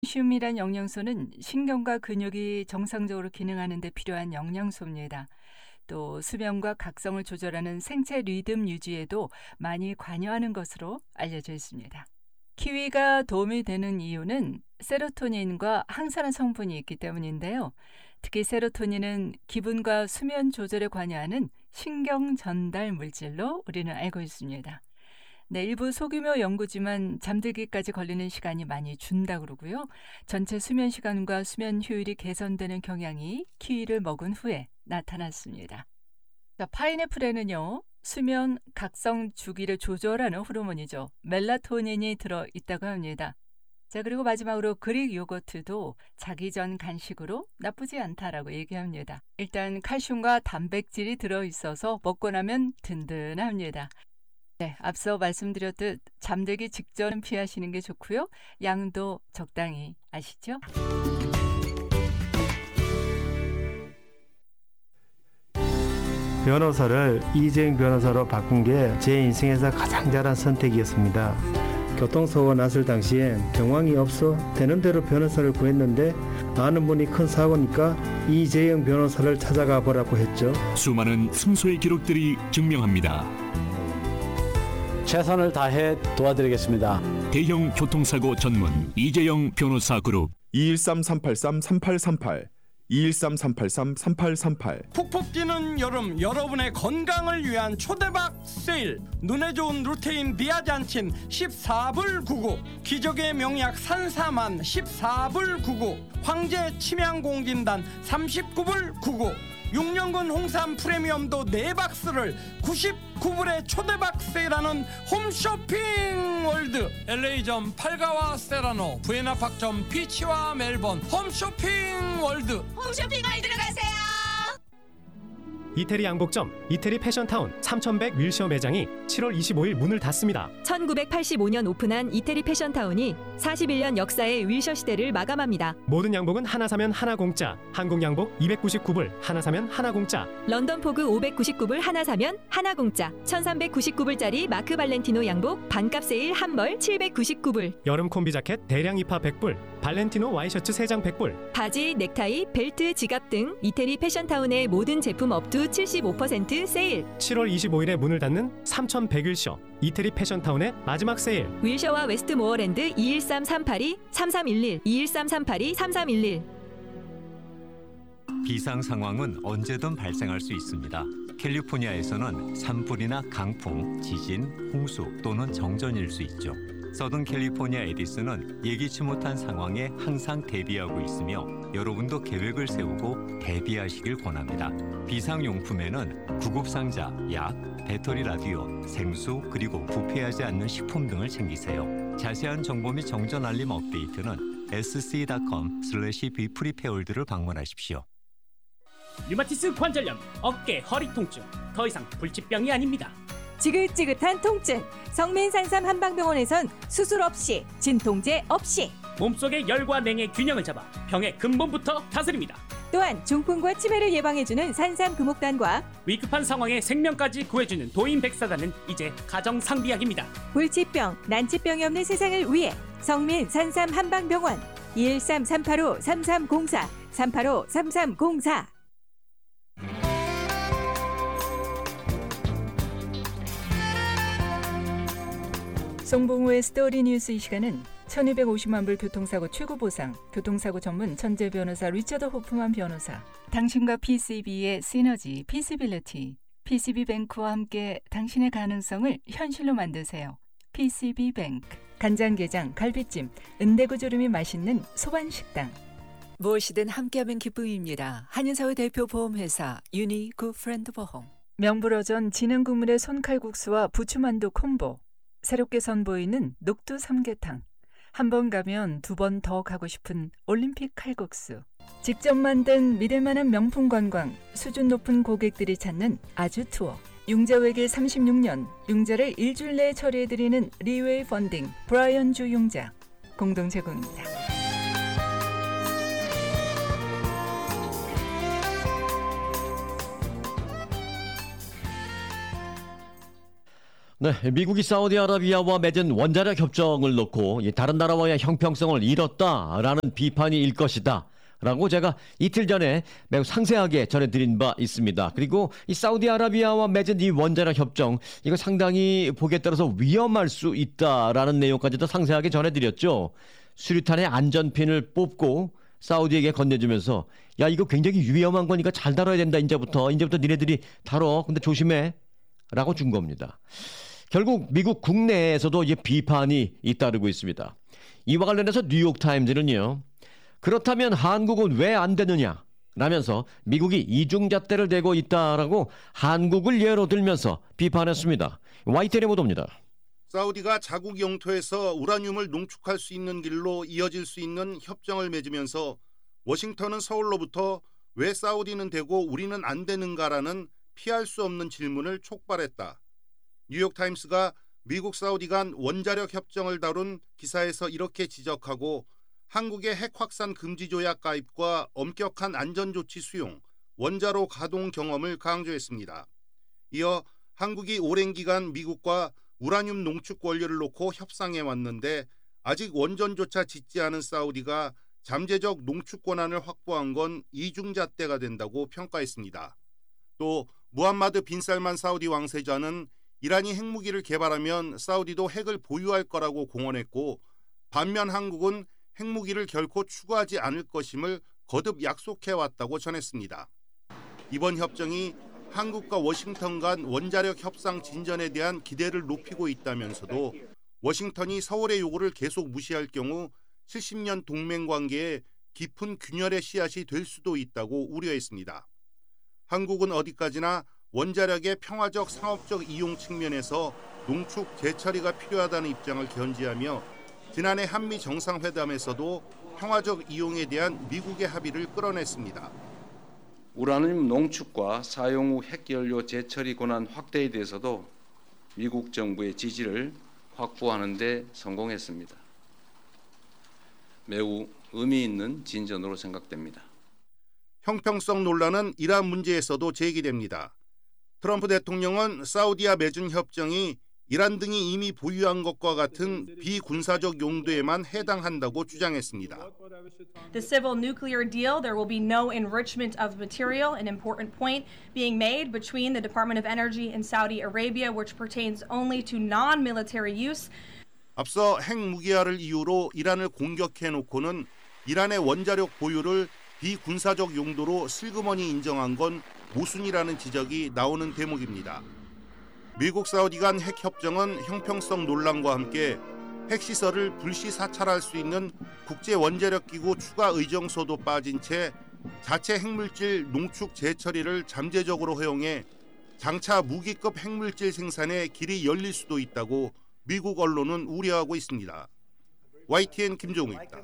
칼슘이란 영양소는 신경과 근육이 정상적으로 기능하는 데 필요한 영양소입니다. 또 수면과 각성을 조절하는 생체 리듬 유지에도 많이 관여하는 것으로 알려져 있습니다. 키위가 도움이 되는 이유는 세로토닌과 항산화 성분이 있기 때문인데요. 특히 세로토닌은 기분과 수면 조절에 관여하는 신경 전달 물질로 우리는 알고 있습니다. 네, 일부 소규모 연구지만 잠들기까지 걸리는 시간이 많이 준다고 그러고요. 전체 수면 시간과 수면 효율이 개선되는 경향이 키위를 먹은 후에 나타났습니다. 자, 파인애플에는요, 수면 각성 주기를 조절하는 호르몬이죠. 멜라토닌이 들어있다고 합니다. 자, 그리고 마지막으로 그릭 요거트도 자기 전 간식으로 나쁘지 않다라고 얘기합니다. 일단 칼슘과 단백질이 들어있어서 먹고 나면 든든합니다. 네, 앞서 말씀드렸듯 잠들기 직전은 피하시는 게 좋고요. 양도 적당히 아시죠? 변호사를 이재용 변호사로 바꾼 게 제 인생에서 가장 잘한 선택이었습니다. 교통사고 났을 당시엔 경황이 없어 되는 대로 변호사를 구했는데 아는 분이 큰 사고니까 이재용 변호사를 찾아가 보라고 했죠. 수많은 승소의 기록들이 증명합니다. 최선을 다해 도와드리겠습니다. 대형 교통사고 전문 이재용 변호사 그룹 213-383-3838 213-383-3838 푹푹 뛰는 여름, 여러분의 건강을 위한 초대박 세일. 눈에 좋은 루테인 비아잔틴 14불 99, 기적의 명약 산사만 14불 99, 황제 침향공진단 39불 99, 6년근 홍삼 프리미엄도 4박스를 99불에 초대박 세일하는 홈쇼핑 월드. LA점 팔가와 세라노, 부에나팍점 피치와 멜번 홈쇼핑 월드. 홈쇼핑 월드로 가세요. 이태리 양복점 이태리 패션타운 3100 윌셔 매장이 7월 25일 문을 닫습니다. 1985년 오픈한 이태리 패션타운이 41년 역사의 윌셔 시대를 마감합니다. 모든 양복은 하나 사면 하나 공짜. 한국 양복 299불, 하나 사면 하나 공짜. 런던 포그 599불 하나 사면 하나 공짜. 1399불짜리 마크 발렌티노 양복 반값 세일 한 벌 799불. 여름 콤비 자켓 대량 입하 100불. 발렌티노 와이셔츠 3장 100불. 바지, 넥타이, 벨트, 지갑 등 이태리 패션타운의 모든 제품 업투 75% 세일. 7월 25일에 문을 닫는 3100윌셔 이태리 패션타운의 마지막 세일. 윌셔와 웨스트모어랜드 213-382-3311 213-382-3311. 비상 상황은 언제든 발생할 수 있습니다. 캘리포니아에서는 산불이나 강풍, 지진, 홍수 또는 정전일 수 있죠. 서든 캘리포니아 에디슨은 예기치 못한 상황에 항상 대비하고 있으며 여러분도 계획을 세우고 대비하시길 권합니다. 비상용품에는 구급상자, 약, 배터리 라디오, 생수, 그리고 부패하지 않는 식품 등을 챙기세요. 자세한 정보 및 정전 알림 업데이트는 sc.com/beprepared를 방문하십시오. 류마티스 관절염, 어깨, 허리 통증, 더 이상 불치병이 아닙니다. 지긋지긋한 통증, 성민산삼 한방병원에선 수술 없이, 진통제 없이 몸속의 열과 냉의 균형을 잡아 병의 근본부터 다스립니다. 또한 중풍과 치매를 예방해주는 산삼 금옥단과 위급한 상황에 생명까지 구해주는 도인백사단은 이제 가정상비약입니다. 불치병, 난치병이 없는 세상을 위해 성민산삼 한방병원 213-385-3304 385-3304. 송봉우의 스토리 뉴스. 이 시간은 1250만 불 교통사고 최고보상, 교통사고 전문 천재 변호사 리처드 호프만 변호사, 당신과 PCB의 시너지, 피시빌리티, PCB뱅크와 함께 당신의 가능성을 현실로 만드세요. PCB뱅크, 간장게장, 갈비찜, 은대구조림이 맛있는 소반식당. 무엇이든 함께하면 기쁨입니다. 한인사회 대표 보험회사 유니구 프렌드 보험. 명불허전 진흥국물의 손칼국수와 부추만두 콤보. 새롭게 선보이는 녹두 삼계탕. 한 번 가면 두 번 더 가고 싶은 올림픽 칼국수. 직접 만든 믿을만한 명품 관광, 수준 높은 고객들이 찾는 아주 투어. 융자 외길 36년, 융자를 일주일 내에 처리해드리는 리웨이 펀딩, 브라이언 주 융자. 공동 제공입니다. 네, 미국이 사우디아라비아와 맺은 원자력 협정을 놓고 다른 나라와의 형평성을 잃었다라는 비판이 일 것이다 라고 제가 이틀 전에 매우 상세하게 전해드린 바 있습니다. 그리고 이 사우디아라비아와 맺은 이 원자력 협정, 이거 상당히 보기에 따라서 위험할 수 있다라는 내용까지도 상세하게 전해드렸죠. 수류탄의 안전핀을 뽑고 사우디에게 건네주면서 야, 이거 굉장히 위험한 거니까 잘 다뤄야 된다. 이제부터 니네들이 다뤄. 근데 조심해 라고 준 겁니다. 결국 미국 국내에서도 이제 비판이 잇따르고 있습니다. 이와 관련해서 뉴욕타임즈는요, 그렇다면 한국은 왜 안 되느냐 라면서 미국이 이중잣대를 대고 있다라고 한국을 예로 들면서 비판했습니다. YTN의 보도입니다. 사우디가 자국 영토에서 우라늄을 농축할 수 있는 길로 이어질 수 있는 협정을 맺으면서 워싱턴은 서울로부터 왜 사우디는 되고 우리는 안 되는가라는 피할 수 없는 질문을 촉발했다. 뉴욕타임스가 미국 사우디 간 원자력 협정을 다룬 기사에서 이렇게 지적하고 한국의 핵 확산 금지 조약 가입과 엄격한 안전조치 수용, 원자로 가동 경험을 강조했습니다. 이어 한국이 오랜 기간 미국과 우라늄 농축 권리를 놓고 협상해 왔는데 아직 원전조차 짓지 않은 사우디가 잠재적 농축 권한을 확보한 건 이중잣대가 된다고 평가했습니다. 또 무함마드 빈 살만 사우디 왕세자는 이란이 핵무기를 개발하면 사우디도 핵을 보유할 거라고 공언했고, 반면 한국은 핵무기를 결코 추구하지 않을 것임을 거듭 약속해왔다고 전했습니다. 이번 협정이 한국과 워싱턴 간 원자력 협상 진전에 대한 기대를 높이고 있다면서도 워싱턴이 서울의 요구를 계속 무시할 경우 70년 동맹 관계에 깊은 균열의 씨앗이 될 수도 있다고 우려했습니다. 한국은 어디까지나 원자력의 평화적 상업적 이용 측면에서 농축 재처리가 필요하다는 입장을 견지하며 지난해 한미 정상회담에서도 평화적 이용에 대한 미국의 합의를 끌어냈습니다. 우라늄 농축과 사용 후 핵연료 재처리 권한 확대에 대해서도 미국 정부의 지지를 확보하는 데 성공했습니다. 매우 의미 있는 진전으로 생각됩니다. 형평성 논란은 이란 문제에서도 제기됩니다. 트럼프 대통령은 사우디와 맺은 협정이 이란 등이 이미 보유한 것과 같은 비군사적 용도에만 해당한다고 주장했습니다. The civil nuclear deal, there will be no enrichment of material, an important point being made between the Department of Energy in Saudi Arabia, which pertains only to non-military use. 앞서 핵무기화를 이유로 이란을 공격해놓고는 이란의 원자력 보유를 비군사적 용도로 슬그머니 인정한 건 모순이라는 지적이 나오는 대목입니다. 미국 사우디 간 핵협정은 형평성 논란과 함께 핵시설을 불시 사찰할 수 있는 국제원자력기구 추가 의정서도 빠진 채 자체 핵물질 농축 재처리를 잠재적으로 허용해 장차 무기급 핵물질 생산에 길이 열릴 수도 있다고 미국 언론은 우려하고 있습니다. YTN 김종우입니다.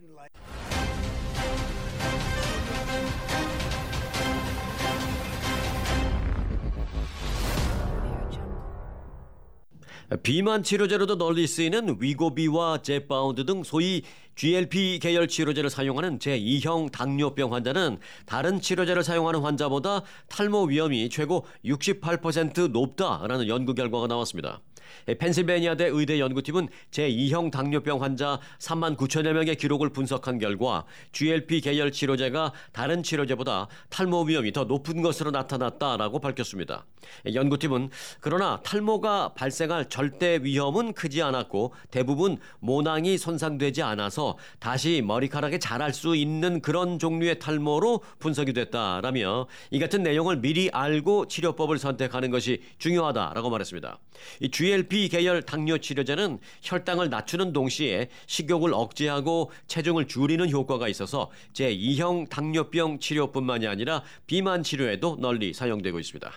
비만 치료제로도 널리 쓰이는 위고비와 제파운드 등 소위 GLP 계열 치료제를 사용하는 제2형 당뇨병 환자는 다른 치료제를 사용하는 환자보다 탈모 위험이 최고 68% 높다라는 연구 결과가 나왔습니다. 펜실베니아대 의대 연구팀은 제2형 당뇨병 환자 3만 9천여 명의 기록을 분석한 결과 GLP 계열 치료제가 다른 치료제보다 탈모 위험이 더 높은 것으로 나타났다라고 밝혔습니다. 연구팀은 그러나 탈모가 발생할 절대 위험은 크지 않았고 대부분 모낭이 손상되지 않아서 다시 머리카락이 자랄 수 있는 그런 종류의 탈모로 분석이 됐다라며 이 같은 내용을 미리 알고 치료법을 선택하는 것이 중요하다라고 말했습니다. 이 GLP 계열 당뇨 치료제는 혈당을 낮추는 동시에 식욕을 억제하고 체중을 줄이는 효과가 있어서 제2형 당뇨병 치료뿐만이 아니라 비만 치료에도 널리 사용되고 있습니다.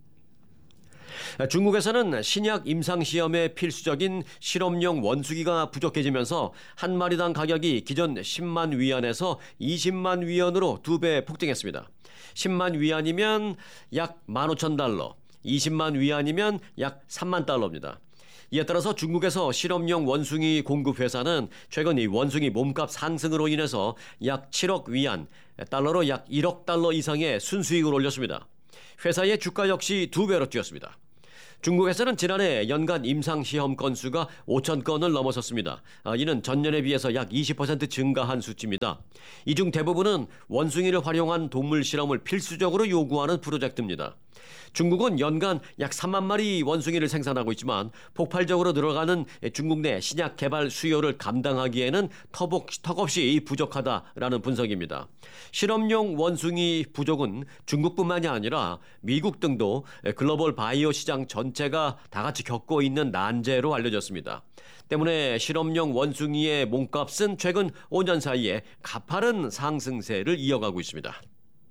중국에서는 신약 임상시험에 필수적인 실험용 원숭이가 부족해지면서 한 마리당 가격이 기존 10만 위안에서 20만 위안으로 2배 폭등했습니다. 10만 위안이면 약 15,000달러, 20만 위안이면 약 3만 달러입니다. 이에 따라서 중국에서 실험용 원숭이 공급 회사는 최근 이 원숭이 몸값 상승으로 인해서 약 7억 위안, 달러로 약 1억 달러 이상의 순수익을 올렸습니다. 회사의 주가 역시 2배로 뛰었습니다. 중국에서는 지난해 연간 임상시험 건수가 5천 건을 넘어섰습니다. 이는 전년에 비해서 약 20% 증가한 수치입니다. 이 중 대부분은 원숭이를 활용한 동물 실험을 필수적으로 요구하는 프로젝트입니다. 중국은 연간 약 3만 마리 원숭이를 생산하고 있지만 폭발적으로 늘어가는 중국 내 신약 개발 수요를 감당하기에는 턱없이 부족하다라는 분석입니다. 실험용 원숭이 부족은 중국뿐만이 아니라 미국 등도 글로벌 바이오 시장 전체가 다 같이 겪고 있는 난제로 알려졌습니다. 때문에 실험용 원숭이의 몸값은 최근 5년 사이에 가파른 상승세를 이어가고 있습니다.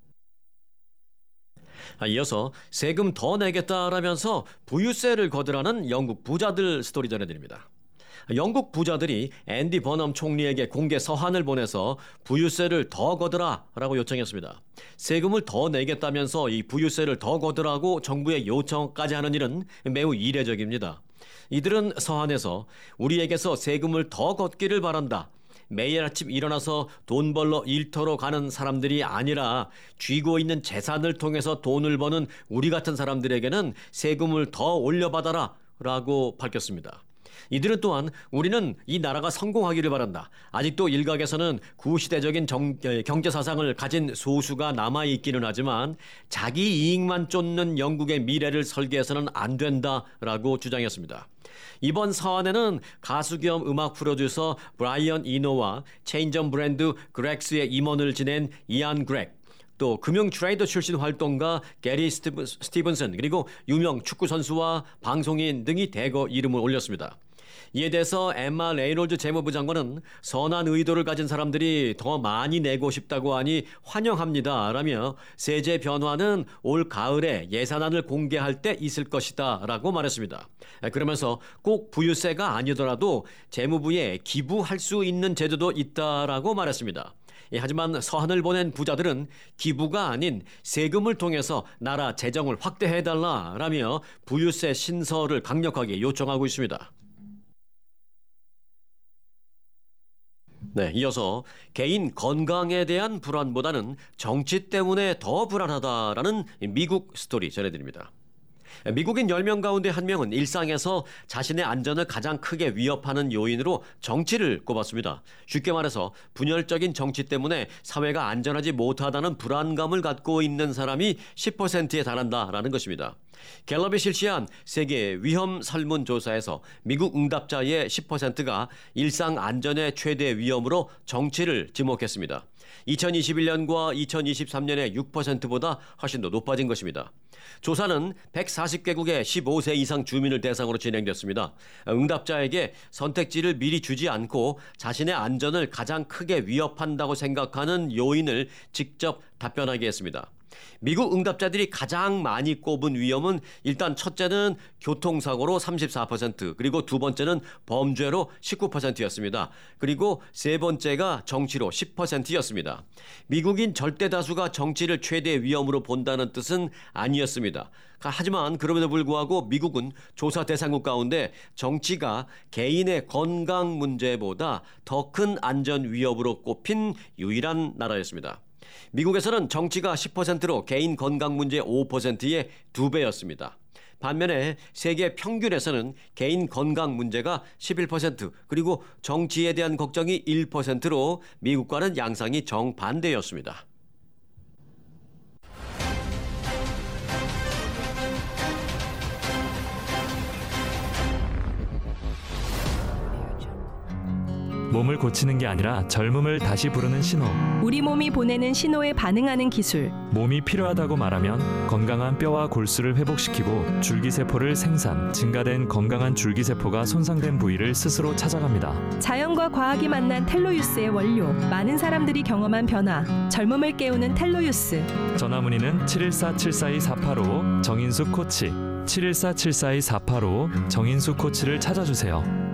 이어서 세금 더 내겠다라면서 부유세를 거두라는 영국 부자들 스토리 전해드립니다. 영국 부자들이 앤디 버넘 총리에게 공개 서한을 보내서 부유세를 더 거두라라고 요청했습니다. 세금을 더 내겠다면서 이 부유세를 더 거두라고 정부에 요청까지 하는 일은 매우 이례적입니다. 이들은 서한에서 우리에게서 세금을 더 걷기를 바란다. 매일 아침 일어나서 돈 벌러 일터로 가는 사람들이 아니라 쥐고 있는 재산을 통해서 돈을 버는 우리 같은 사람들에게는 세금을 더 올려받아라 라고 밝혔습니다. 이들은 또한 우리는 이 나라가 성공하기를 바란다. 아직도 일각에서는 구시대적인 경제 사상을 가진 소수가 남아있기는 하지만 자기 이익만 쫓는 영국의 미래를 설계해서는 안 된다라고 주장했습니다. 이번 서한에는 가수 겸 음악 프로듀서 브라이언 이노와 체인점 브랜드 그렉스의 임원을 지낸 이안 그렉, 또 금융 트레이더 출신 활동가 게리 스티븐슨, 그리고 유명 축구 선수와 방송인 등이 대거 이름을 올렸습니다. 이에 대해서 엠마 레이놀즈 재무부 장관은 선한 의도를 가진 사람들이 더 많이 내고 싶다고 하니 환영합니다 라며 세제 변화는 올 가을에 예산안을 공개할 때 있을 것이다 라고 말했습니다. 그러면서 꼭 부유세가 아니더라도 재무부에 기부할 수 있는 제도도 있다라고 말했습니다. 하지만 서한을 보낸 부자들은 기부가 아닌 세금을 통해서 나라 재정을 확대해달라라며 부유세 신설을 강력하게 요청하고 있습니다. 네, 이어서 개인 건강에 대한 불안보다는 정치 때문에 더 불안하다라는 미국 스토리 전해드립니다. 미국인 10명 가운데 1명은 일상에서 자신의 안전을 가장 크게 위협하는 요인으로 정치를 꼽았습니다. 쉽게 말해서 분열적인 정치 때문에 사회가 안전하지 못하다는 불안감을 갖고 있는 사람이 10%에 달한다라는 것입니다. 갤럽이 실시한 세계 위험 설문조사에서 미국 응답자의 10%가 일상 안전의 최대 위험으로 정치를 지목했습니다. 2021년과 2023년의 6%보다 훨씬 더 높아진 것입니다. 조사는 140개국의 15세 이상 주민을 대상으로 진행됐습니다. 응답자에게 선택지를 미리 주지 않고 자신의 안전을 가장 크게 위협한다고 생각하는 요인을 직접 답변하게 했습니다. 미국 응답자들이 가장 많이 꼽은 위험은 일단 첫째는 교통사고로 34%, 그리고 두 번째는 범죄로 19%였습니다. 그리고 세 번째가 정치로 10%였습니다. 미국인 절대 다수가 정치를 최대 위험으로 본다는 뜻은 아니었습니다. 하지만 그럼에도 불구하고 미국은 조사 대상국 가운데 정치가 개인의 건강 문제보다 더 큰 안전 위협으로 꼽힌 유일한 나라였습니다. 미국에서는 정치가 10%로 개인 건강 문제 5%의 2배였습니다. 반면에 세계 평균에서는 개인 건강 문제가 11%, 그리고 정치에 대한 걱정이 1%로 미국과는 양상이 정반대였습니다. 몸을 고치는 게 아니라 젊음을 다시 부르는 신호. 우리 몸이 보내는 신호에 반응하는 기술. 몸이 필요하다고 말하면 건강한 뼈와 골수를 회복시키고 줄기세포를 생산, 증가된 건강한 줄기세포가 손상된 부위를 스스로 찾아갑니다. 자연과 과학이 만난 텔로유스의 원료. 많은 사람들이 경험한 변화. 젊음을 깨우는 텔로유스. 전화문의는 714-742-485 정인수 코치. 714-742-485 정인수 코치를 찾아주세요.